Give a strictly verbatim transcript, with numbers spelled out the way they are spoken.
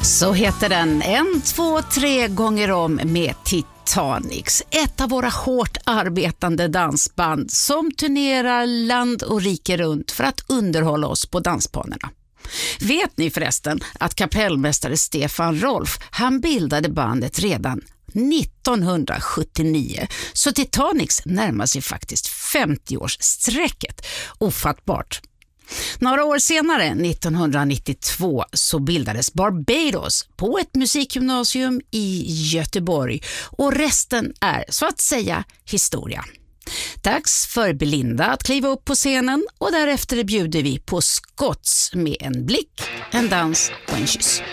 Så heter den En, två, tre gånger om med Titanics. Ett av våra hårt arbetande dansband som turnerar land och rike runt för att underhålla oss på dansbanorna. Vet ni förresten att kapellmästare Stefan Rolf, han bildade bandet redan nittonhundrasjuttionio, så Titanics närmar sig faktiskt femtio-årssträcket. Ofattbart. Några år senare, nittonhundranittiotvå, så bildades Barbados på ett musikgymnasium i Göteborg och resten är så att säga historia. Dags för Belinda att kliva upp på scenen och därefter bjuder vi på Scotts med en blick, en dans och en kyss.